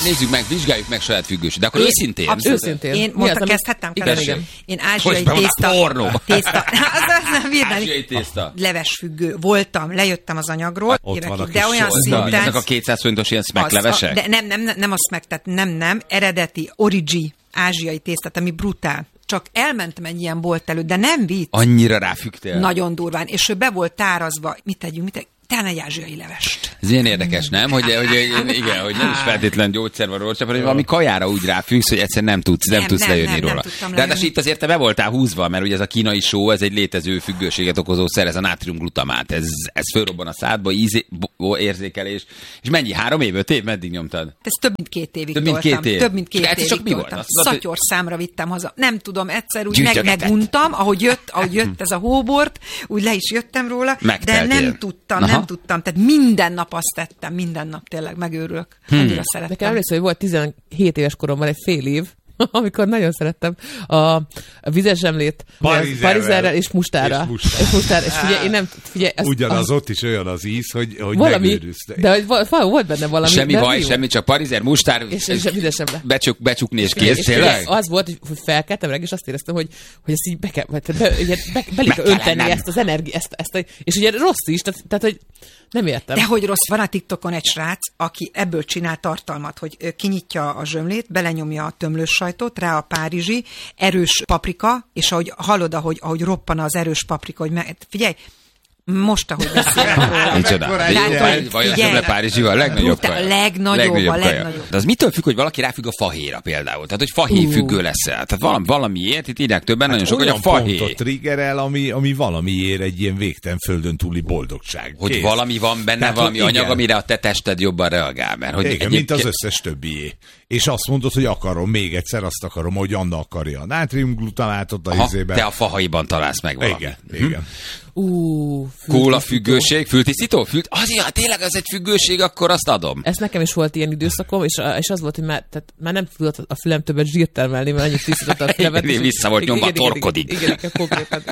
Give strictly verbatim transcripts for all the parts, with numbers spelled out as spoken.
nézzük meg, vizsgáljuk meg saját függőség. De akkor én, őszintén. Abszolút. Őszintén. Én mondta, kezdhettem? Igen, igen. Én ázsiai tészta. Pornó. tészta. Az nem ázsiai tészta. Leves függő voltam, lejöttem az anyagról. Évekig, de olyan szinten. Ezek a kétszáz forintos ilyen smack levesek? De nem, nem, nem a smack, tehát nem, nem. Eredeti, origi, ázsiai tésztát, ami brutál. Csak elmentem egy ilyen bolt előtt, de nem vicc. Annyira ráfügtél? Nagyon durván. És ő be volt tárazva. Mit tegyünk, mit tegyünk? Talán egy ázsiai levest. Ez ilyen érdekes, nem? Hogy, hogy, igen, hogy nem is feltétlen gyógyszer van róla, csak hogy valami kajára úgy ráfüggsz, hogy egyszer nem tudsz, nem, nem tudsz nem, lejönni nem, róla. Nem de hát itt azért te be voltál húzva, mert ugye ez a kínai só, ez egy létező függőséget okozó szer, ez a nátriumglutamát. Ez, ez fölrobban a szádba, íz, érzékelés. És mennyi? Három év, öt év? Meddig nyomtad? Ez több mint két évig több mint két év. Több mint két évig csak mi voltam. Szatyor számra vittem haza. Nem tudom, egyszer úgy meg, meguntam, ahogy jött, ahogy jött ez a hóbort, úgy le is jöttem róla, de nem tudtam, nem tudtam. Tehát minden nap azt tettem, minden nap tényleg megőrülök. Hmm. Annyira szerettem. Nekem emlékszem, hogy volt tizenhét éves koromban egy fél év, amikor nagyon szerettem a, a vizes zsemlét parizerrel és mustára. És, és mustára. És figyelj, én nem... Figyelj, ez, ugyanaz, az, ott is olyan az íz, hogy, hogy valami, megőrülsz. de hogy volt benne valami. Semmi baj, semmi, csak parizer, mustár, és, és, és vizes zsemle. Becsuk, becsukni és kész, tényleg? Az volt, hogy felkeltem meg, és azt éreztem, hogy, hogy ezt így be kell, be, be, be, belé kell önteni ezt az energiát, ezt, ezt, és ugye rossz is, tehát, tehát hogy nem értem. De hogy rossz, van a TikTokon egy srác, aki ebből csinál tartalmat, hogy kinyitja a zsömlét, belenyomja a tömlős sajtot, rá a párizsi, erős paprika, és ahogy hallod, ahogy, ahogy roppan az erős paprika, hogy me- figyelj, most, ahogy beszélek róla. Micsoda? Vagy a zsömle párizsival a legnagyobb kaja. A legnagyobb, a legnagyobb. De az mitől függ, hogy valaki ráfügg a fahéjra például? Tehát, hogy fahéj uh. függő leszel. Tehát valami, valamiért, itt írják többen, hát nagyon sok, hogy a fahéj. Pontot triggerel, ami, ami valamiért egy ilyen végtelen földön túli boldogság. Hogy Kész. Valami van benne, tehát, valami anyag, igen. Amire a te tested jobban reagál. Mert, hogy igen, egyéb... mint az összes többié. És azt mondod, hogy akarom, még egyszer azt akarom, hogy Anna akarja a nátriumglutamátot a izében. Te a fahaiban találsz meg valamit. Igen, hm? igen. Uh, Kóla függőség, fültisztító? Fült? Az, ja, tényleg az egy függőség, akkor azt adom. Ez nekem is volt ilyen időszakom, és, és az volt, hogy már, tehát már nem tudott a fülem többet zsírt termelni, mert annyit tisztított a fülemet. Igen, vissza volt nyomva, torkodik. Igen, igen, konkrétan.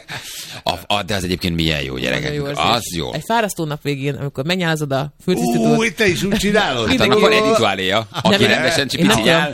De az egyébként milyen jó, gyerekek. Jó, az jó. Egy fárasztó nap végén, amikor megnyálazod a fültisztítót. Új, te is úgy csinálod? Hát annak van egy rituáléja, aki rendesen csipiciál,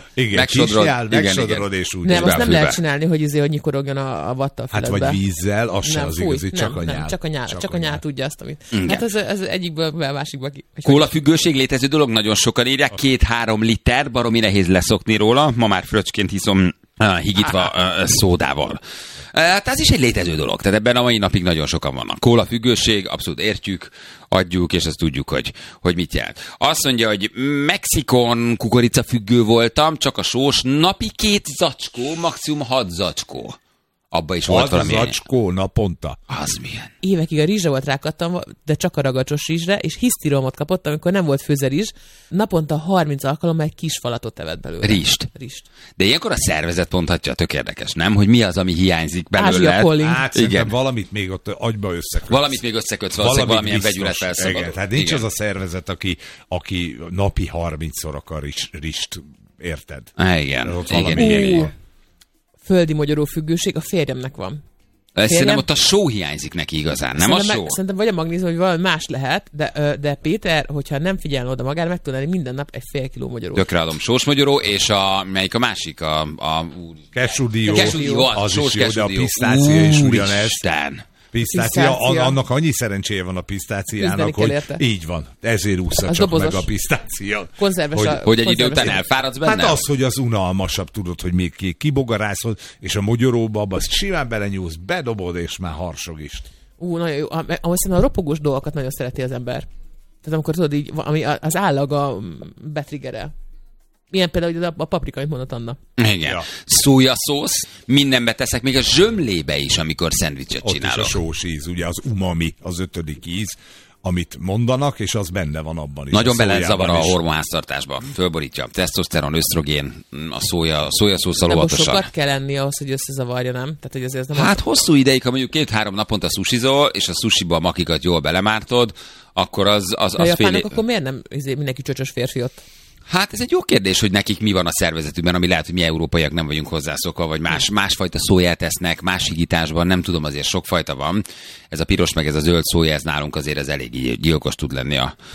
megsodrod, és úgy. Nem, azt nem lehet csinálni, hogy izé, hogy nyikorogjon a vatta a füledbe. Hát vagy vízzel, az sem az igazi, csak a nyál. Csak a nyál, csak a nyál tudja azt, amit. Igen. Hát ez, ez egyikből a másikba ki. Kólafüggőség létező dolog, nagyon sokan írják, két-három liter, baromi nehéz leszokni róla, ma már fröccsként hiszom uh, higítva uh, szódával. Uh, tehát ez is egy létező dolog, tehát ebben a mai napig nagyon sokan vannak. Kólafüggőség, abszolút értjük, adjuk, és azt tudjuk, hogy, hogy mit jelent. Azt mondja, hogy Mexikon kukoricafüggő voltam, csak a sós, napi két zacskó, maximum hat zacskó. Abba is volt valami. Zacskó naponta. Az milyen? Évekig a rizsre volt rákattam, de csak a ragacsos rizsre, és hisztiromot kapott, amikor nem volt főze rizs. Naponta harminc alkalommal egy kis falatot evett belőle. Rist. Rist. De ilyenkor a szervezet mondhatja, tök érdekes, nem? Hogy mi az, ami hiányzik belőle. Ázsia calling. Hát igen. Valamit még ott agyba összekötsz. Valamit még összekötsz, valószínűleg valamilyen vegyület felszabadul. Igen, tehát nincs igen. az a szervezet, aki, aki napi harmincszor akar rist, érted? Há, igen. igen, igen, igen. Földi magyaró függőség a férjemnek van. Férjem... Szerintem ott a só hiányzik neki igazán, nem szerintem a só? Meg, szerintem vagy a magnézium, hogy valami más lehet, de, de Péter, hogyha nem figyelne oda magára, meg tudná minden nap egy fél kiló magyaró. Tökre adom. Sós magyaró, és a, melyik a másik? A, a... Kesudió. Kesudió, az, az sós is jó, de a kesudió. pisztácia is ugyanez. Isten. Pisztácia, annak annyi szerencséje van a pisztáciának, hogy érte. Így van. Ezért ússza csak dobozos. Meg a pisztácia. Konzerves hogy, a, hogy egy idő után elfáradsz benne? Hát az, hogy az unalmasabb, tudod, hogy még kibogarászod, és a mogyoróba abba simán belenyúlsz, bedobod, és már harsog is. Ú, nagyon jó. Ahogy szerintem a ropogós dolgokat nagyon szereti az ember. Tehát amikor tudod így, ami az állag a betriggerel. Ilyen például a, a paprika, amit mondott Anna. Igen. Ja. Szójaszósz, mindenbe teszek, még a zsömlébe is, amikor szendvicset ott csinálok. Ott is a sós íz, ugye az umami, az ötödik íz, amit mondanak, és az benne van abban is. Nagyon belezavar a hormonháztartásba. Fölborítja a tesztoszteron, ösztrogén, a szója, szójaszószal óvatosan. Sokat kell lenni ahhoz, hogy összezavarja, nem? Tehát, hogy azért nem hát az... hosszú ideig, ha mondjuk két-három naponta susizol, és a susiba a makikat jól belemártod, akkor az, az, az fél... fél... akkor miért nem mindenki csöcsös férfi ott? Hát ez egy jó kérdés, hogy nekik mi van a szervezetükben, ami lehet, hogy mi európaiak nem vagyunk hozzászokva, vagy más, másfajta szóját esznek, más higításban, nem tudom, azért sokfajta van. Ez a piros meg ez a zöld szója, ez nálunk azért ez elég gyilkos tud lenni a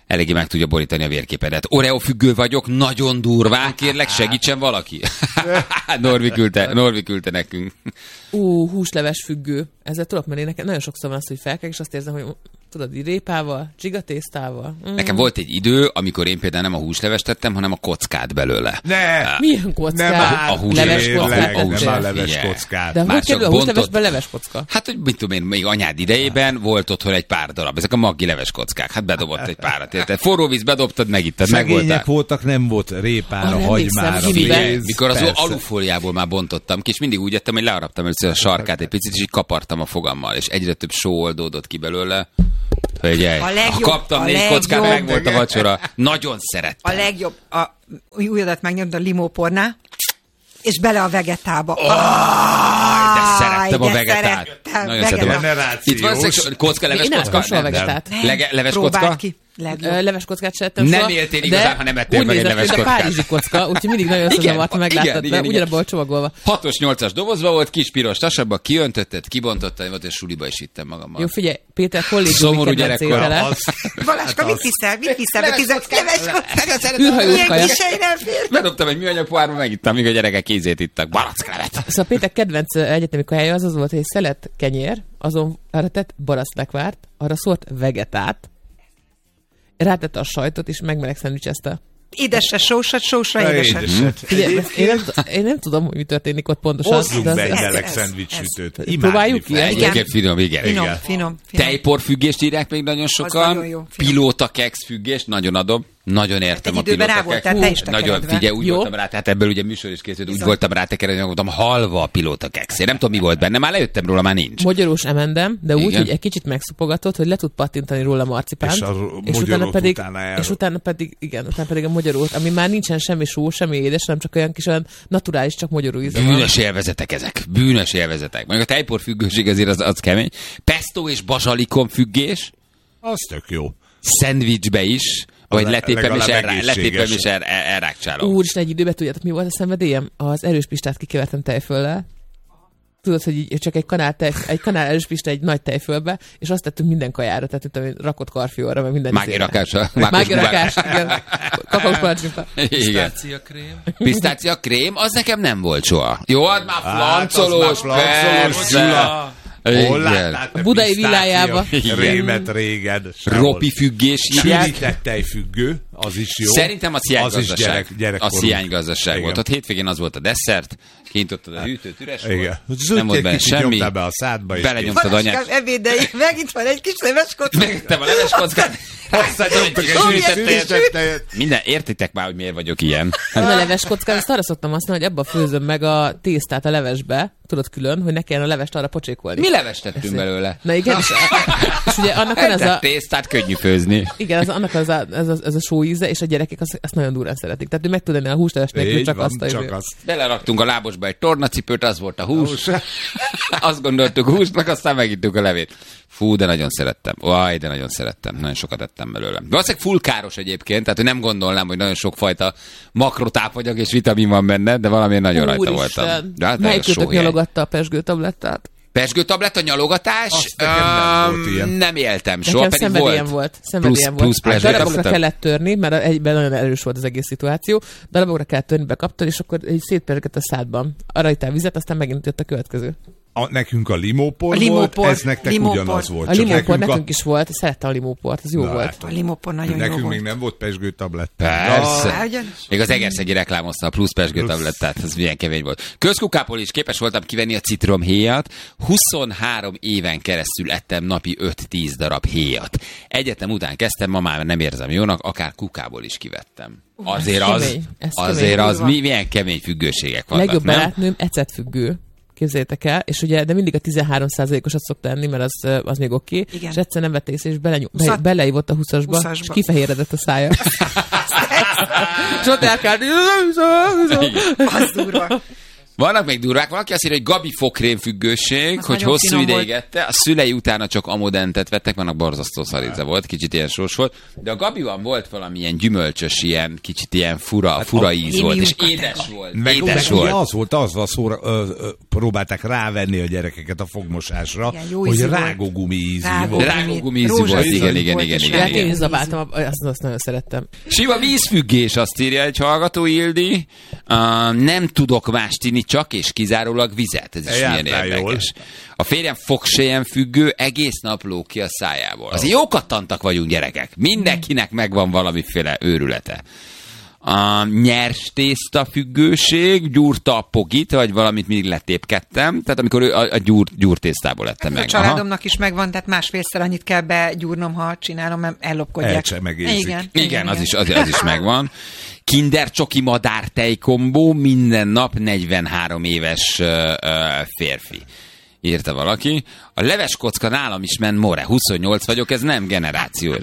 eléggé meg tudja borítani a vérképedet. Oreo függő vagyok, nagyon durván, kérlek, segítsen valaki. Norvi küldte, Norvi küldte nekünk. Ú, húsleves függő. Ezzel tudok, mert én nekem nagyon sokszor van az, hogy felkelek, és azt érzem, hogy tudod, így répával, csigatésztával. Mm. Nekem volt egy idő, amikor én például nem a húslevest tettem, hanem a kockát belőle. Ne! Milyen kockát? Nem áll, a hús- leves kockát. nem hús- áll leves figyelj. kockát. De Már hogy kerül a csak húslevesbe bontott- leves kocka? Hát, hogy mit tudom én, még anyád idejében volt otthon egy pár darab. Ezek a maggi leves kockák. Hát bedobott egy párat. Érted? Forró víz bedobtad, megittad, megvoltál. Szegények voltak, nem volt répára, Ah, hagymára, emlékszem, gimiben. pénz. Mikor az Persze. alufóliából már bontottam ki, és mindig úgy ettem, hogy learaptam először a sarkát egy picit, és így kapartam a fogammal, és egyre több só oldódott ki belőle. Hölgyej, A legjobb- ha kaptam a négy legjobb- kockát, meg volt a vacsora. Nagyon szerettem. A legjobb, a újadat megnyomd a limópornál, és bele a vegetába. Oh, De szerettem a vegetát. Nagyon szeretem. Generációs. Itt van szexu- kocka, leves Én nem kocka? ettem soha Nem, nem. vegetát. Lege- leves Próbáld kocka? ki. Legjobb. Ö, Leves kockát se ettem Nem soha, éltél de igazán, ha nem ettél úgy meg egy nézett leves ki, mint a kockát. párizsi kocka, úgyhogy mindig nagyon Igen, összezavart, ha igen, megláttad, igen, de úgy igen. abban csomagolva. Hatos, nyolcas dobozba volt, kis piros tasabba, kiöntötted, kibontottad, volt, és suliba is vittem magammal. Jó, figyelj, Péter kollégiumi Szomorú kedvenc gyerekkor. étele. Az- Baláska, mit viszel? Mit viszel? Be tized leves kockát? Űrhajós Ilyen kaja. kis hely nem fér. Bedobtam egy műanyag pohárba, megittam, míg a gyerekek kézét ittak. Baracklevet. Szóval Péter kedvenc ö, egyetemi kajája az az volt, hogy egy szelet kenyér, azon arra tett baraszlekvárt, arra szórt vegetát, rátette a sajtot, és megmeleg szendvicsezte. Édesre, sósat, sósra, Na, édesre. édeset. Figyelj, én nem, t- én nem tudom, hogy mi történik ott pontosan. Hozzunk de az- be egy ez- meleg ez- szendvicssütőt. ez- Imádni Próbáljuk ki? fogom. Igen. Egyébként finom, igen, Finom, igen. finom, finom. Tejporfüggést írják még nagyon sokan. nagyon jó, finom. Pilóta keks függést, nagyon adom. Nagyon értem Egy a időben pilóta rá voltál keks. te is Nagyon, tekeredve. figyelj, úgy Jó. voltam rá, tehát ebből ugye műsor is készült, úgy Bizony. voltam rá tekeredve, hogy voltam halva a pilóta keks. Én nem tudom, mi volt benne, már lejöttem róla, már nincs. Magyarós emendem, de úgy, Igen. hogy egy kicsit megszopogatott, hogy le tud pattintani róla marcipánt. És a utána magyarót pedig, utána el- és utána pedig, igen, utána pedig a magyarót, ami már nincsen semmi só, semmi édes, hanem csak olyan kis olyan naturális, csak magyaró íze van. Bűnös élvezetek ezek. Bűnös élvezetek. Meg a tejpor függőség azért az, az kemény. Pesto és bazsalikom függés. Az tök jó. Szendvicsbe is. Vagy le- letépem és, legalább elrá, letépem egészséges. és el, el, elrákcsálom. Úristen, egy időben tudjátok, mi volt a szenvedélyem? Az erős pistát kikevertem tejföllel. Tudod, hogy így csak egy kanál, tej, egy kanál erős pista egy nagy tejfölbe, és azt tettünk minden kajára, tehát tudom, rakott karfióra, meg minden Mági izére. rakása. Mági rakás, igen. Kakaós palacsinta. Igen. Pisztáciakrém. Pisztácia krém, az nekem nem volt soha. Jó, az már Hát, az flancolós, már flancolós, persze. Gyula. Hol Igen. láttál te A budai pisztácia villájába. Rémet régen. Sehol. Ropi függés írják. Sűrített tejfüggő, az is jó. Szerintem az Az is hiánygazdaság. gyerek, Az gyerekkorunk. hiánygazdaság Igen. volt. Ott hétvégén az volt a desszert, kintottad a hűtőt, üres Igen. volt. Zöld Nem volt egy benne kicsit semmi. nyomtál be a szádba, és Belenyomtad Baláska, anyát. ebédei, megint van egy kis leves kocka. Megettem a leves kockát. Nyomtak egy Sűrített tejet. Minden, értitek már, hogy miért vagyok ilyen. A leves kockát, azt arra szoktam használni, hogy abba főzöm meg a tésztát a levesbe, tudod külön, hogy ne kelljen a levest arra pocsékolni. Mi levest tettünk belőle? Na igen, és, és ugye annak van ez Tehát a... tésztát könnyű főzni. Igen, az, annak az a, ez, a, ez a só íze, és a gyerekek azt, azt nagyon durán szeretik. Tehát ő meg tud enni a húsleves nélkül, Így csak van, azt a csak izé- azt. Beleraktunk a lábosba egy tornacipőt, az volt a hús. Azt gondoltuk húsnak, aztán megittük a levét. Fú, de nagyon szerettem. Vaj, de nagyon szerettem. Nagyon sokat ettem belőle. Valószínűleg full káros egyébként, tehát hogy nem gondolnám, hogy nagyon sokfajta makrotápanyag és vitamin van benne, de valamiért nagyon rajta Úristen, voltam. De hát melyik ez kötök sóhéj. nyalogatta a pesgő tablettát? Pesgőtabletta, nyalogatás? Azt nekem nem volt Öm, ilyen. Nem éltem soha, Nekem pedig szenvedélyem volt. volt. Szenvedélyem Plusz- volt. plusz Hát pesgő darabokra tabletta? kellett törni, mert egyben nagyon erős volt az egész szituáció. Darabokra kellett törni, bekaptad, és akkor egy szétpergett a szádban. Arra ittál vizet, aztán megint jött a következő. A, nekünk a limópor, A limópor. volt, ez nektek Limópor. ugyanaz volt. A csak limópor nekünk, a... is volt, szerettem a limóport, az jó Na, volt. hát, A limópor nagyon nekünk jó még volt. nem volt pesgő tablett. Persze. Á, ugyanis. Még az Egerszegi reklámozta a plusz pesgőtablettát, ez milyen kemény volt. Közkukából is képes voltam kivenni a citromhéjat, huszonhárom éven keresztül ettem napi öt-tíz darab héjat. Egyetem után kezdtem, ma már nem érzem jónak, akár kukából is kivettem. Azért ez az, kemény, ez azért kemény. az, mi, milyen kemény függőségek A vannak, legjobb nem? barátnőm ecetfüggő. Képzeljétek el, és ugye, de mindig a tizenhárom százalékosat szokta enni, mert az, az még oké. Okay. Igen. És egyszer nem vett észre, és belenyom, be, Huszat- beleívott a huszasba, huszasba. és kifehéredett a szája. és ott elkárt, Az durva. Vannak még durvák, valaki azt írja, hogy Gabi fokrém függőség, Az hogy nagyon hosszú finom ideig volt. ette, a szülei utána csak amodentet vettek, vannak borzasztó szaríze volt, kicsit ilyen sós volt, de a Gabiban volt valamilyen gyümölcsös, ilyen, kicsit ilyen fura, fura íz Én volt, és miunkat édes nem. volt, Meg, édes meg volt. ugye az volt, azzal szóra, ö, ö, próbálták rávenni a gyerekeket a fogmosásra, Igen, jó hogy ízű volt. rágógumi ízű Rágó- volt. Rágógumi ízű Rózsaszín volt, igen, igen, volt, igen, és igen, Hát igen. én is zabáltam, azt, azt nagyon szerettem. Sima vízfüggés, azt írja egy hallgató, Ildi. Uh, nem tudok mást inni, csak és kizárólag vizet. Ez is milyen Jártál érdekes. A férjem fogsejen függő, egész nap lóg ki a szájából. Azért jókat tantak vagyunk, gyerekek. Mindenkinek megvan valamiféle őrülete. A nyers tészta függőség, gyúrta a pogit, vagy valamit mindig letépkedtem. Tehát amikor ő a, a gyúr, gyúrtésztából ettem A meg. családomnak is megvan, tehát másfélszer annyit kell begyúrnom, ha csinálom, mert ellopkodják. Elcsemegészik. Igen, Igen, az is, az, az is megvan. Kinder csoki madár tejkombó, minden nap negyvenhárom éves uh, uh, férfi. Írta valaki. A leveskocka nálam is ment more. huszonnyolc vagyok, ez nem generációs.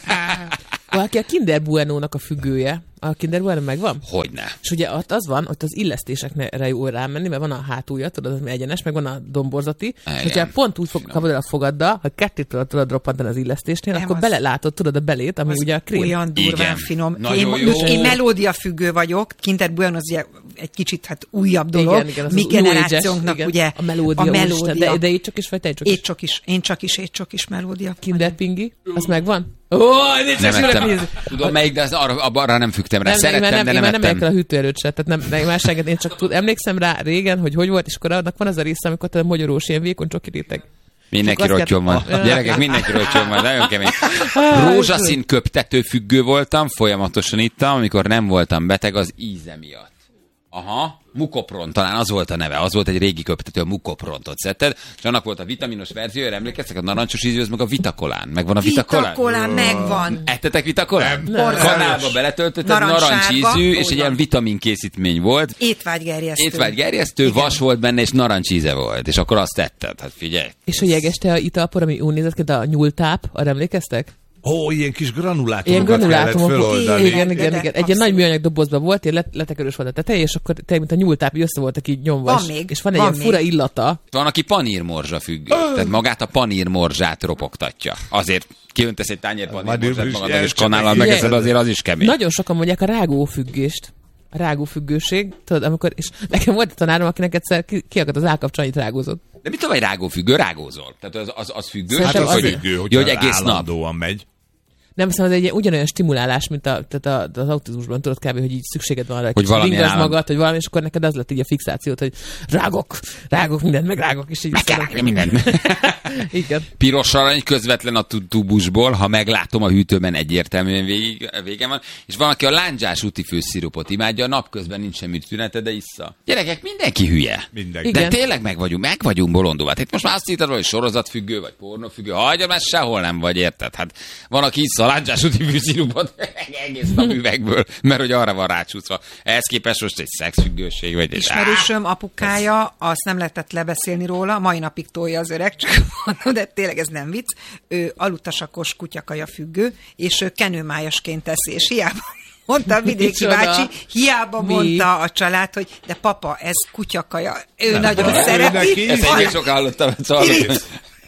Valaki a Kinder Bueno-nak a függője. A Kinder Bueno megvan? Hogyne. És ugye ott az van, hogy az illesztésekre jó rámenni, mert van a hátulja, tudod, az egyenes, meg van a domborzati. Igen. És hogyha pont úgy fog, kapod el a fogaddal, hogy kettőtől tudod roppantani az illesztésnél, Nem, akkor az- belelátod, tudod, a belét, ami ugye a krém. Olyan durván Igen. finom. Nagyon Én, jó. én melódia függő vagyok, Kinder Bueno az ugye egy kicsit hát újabb dolog. Igen, igen, az Mi az new generációnknak age-es, ugye igen. A melódia. a úristen, melódia. De, de így csak is, vagy tejcsok is. Étcsok is, én csak is, étcsok is melódia. Kinder Pingi, az megvan? Ó, nincs Nem nem ettem. Tudom melyik, de az arra, arra nem fügtem rá. Nem, én már Szerettem, nem, de én nem már nem ettem. el a hűtő előtt se, tehát nem, nem más senget, én csak tud, emlékszem rá régen, hogy hogy volt, és akkor annak van az a része, amikor te magyarós ilyen vékony csoki réteg. Mindenki Csak azt rottyon van. kell- Gyerekek, mindenki rottyon van, nagyon kemény. Rózsaszín köptető függő voltam, folyamatosan ittam, amikor nem voltam beteg az íze miatt. Aha, Mukopron, talán az volt a neve, az volt egy régi köptető, a Mukoprontot szedted, és annak volt a vitaminos verziója, emlékeztek, a narancsos ízű, az meg a Vitakolán. Megvan a Vitakolán? Vitakolán megvan. Ettetek Vitakolán? Nem. Kanálba beletöltötted, Narancssárga. narancsízű, és egy Úgy ilyen van. vitaminkészítmény volt. Étvágygerjesztő. Étvágygerjesztő, Igen. vas volt benne, és narancsíze volt, és akkor azt tetted. Hát figyelj. És hogy jegeste a italpor, ami úgy nézett ki, de a nyúltáp, arra emlékeztek? Ó, ilyen kis Ilyen granulátumokat kellett granulátumok. föloldani. Igen, De, igen, de, igen. Egy ilyen abszolút. nagy műanyag dobozban volt, ilyen let, letekerős volt a teteje, és akkor te, mint a nyúltáp, így össze voltak így nyomva. Van és- még, És van egy van ilyen fura még. illata. Van, aki panírmorzsa függő. Tehát magát a panírmorzsát ropogtatja. Azért kiöntesz egy tányér panírmorzsát Majd magadnak, és is kanállal elcsepeg. megeszed, azért az is kemény. Nagyon sokan mondják a rágófüggést. A rágófüggőség, tudod, amikor, és nekem volt egy tanárom, akinek egyszer ki, kiakadt az állkapcsa, annyit rágózott. De mit tudom, hogy rágófüggő? Rágózol. Tehát az, az, az függő. Hát Szerintem az az- függő, hogy, Jó, hogy egész nap. állandóan megy. Nem hiszem, ez egy ilyen ugyanolyan stimulálás, mint a, tehát a, az autizmusban tudod kb., hogy így szükséged van arra, Hogy hogy valamilyen ingasd állam- magad, hogy valami, és akkor neked az lett így a fixációt, hogy rágok, rágok mindent, meg rágok, és így Meg kell szedek. rágni mindent. Igen. Piros arany közvetlen a tu- tubusból, ha meglátom a hűtőben, egyértelműen végig, vége van. És van, aki a lándzsás úti főszirupot imádja, a napközben nincs semmi tünete, de issza. Gyerekek, mindenki hülye. Mindenki. De Igen. tényleg meg vagyunk, meg vagyunk bolondulva. Hát itt most már azt hittad, hogy sorozatfüggő, vagy pornófüggő. Hagyja, már sehol nem vagy, érted? Hát van, aki issza a lándzsás úti főszirupot egész nap üvegből, mert hogy arra van rácsúszva. Ehhez képest most egy szexfüggőség, vagy egy... Ismerősöm apukája, azt nem lehetett lebeszélni róla, mai napig tolja az öreg, csak mondom, de tényleg ez nem vicc. Ő alutasakos kutyakaja függő, és ő kenőmájasként teszi, és hiába mondta a vidéki Micsoda? bácsi, hiába Mi? mondta a család, hogy de papa, ez kutyakaja. Ő Nem, nagyon ő szereti. neki- Ezt egyébként sokan hallottam, szóval... Irigy.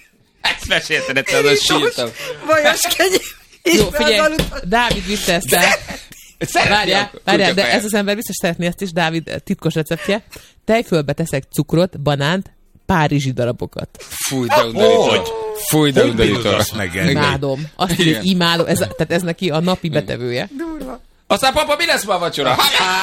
Ezt mesélted, egyszer az sírtam. Vajas kenyér. És Jó, az figyelj, alutas- Dávid vitte ezt el. Szereti Várjál, a várjál, de kutyakaját. ez az ember biztos szeretné ezt is, Dávid titkos receptje. Tejfölbe teszek cukrot, banánt, párizsi darabokat. Fúj, de undorító. Fúj, de Hogy undorító. bírod azt megenni? Imádom. Azt Igen. így imádom. Ez, tehát ez neki a napi betevője. Durva. Aztán papa, mi lesz ma a vacsora?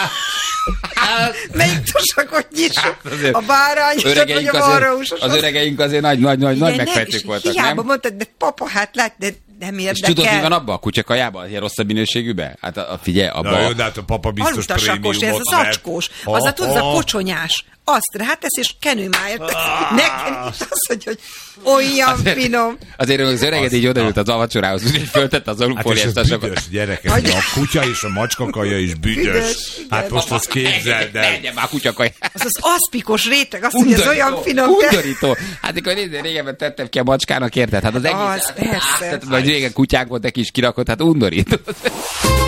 Melyik tusakot nyissuk? azért A bárányosat, vagy Öregeink a azért, marhaúsosat? az öregeink azért nagy, nagy, nagy, nagy Igen, nem, megfejtők és voltak, hiába nem? mondtad, de papa, hát lát, de nem És érdekel. tudod, mi van abban a kutyakajában? Ilyen rosszabb minőségűben? Hát a, a figyelj, Na abban... jó, de hát a papa biztos Alutasakos, ez prémiumot az vett. acskós. Az a tudod, az a kocsonyás. Azt rátesz, és kenőmájat. Nekem is az, hogy, hogy olyan finom. Azért az öreged így odaült az avacsorához, úgyhogy föltette az Hát és alufóliás ez büdös, gyerekek. Hogy- A kutya és a macskakaja is büdös. Büdös, Hát igen. most azt képzeld el. Menjen már a kutyakaját. Az az aszpikos réteg, azt mondja, ez olyan finom. te- Undorító. Hát akkor nézd, régebben tettem ki a macskának, érted? Hát az egész... Az, persze. Tehát, vagy régen kutyák volt, egy kis kirakott, hát undorító.